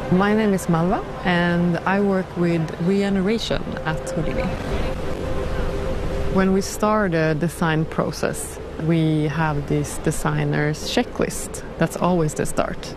My name is Malva and I work with regeneration at Houdini. When we start a design process, we have this designer's checklist. That's always the start.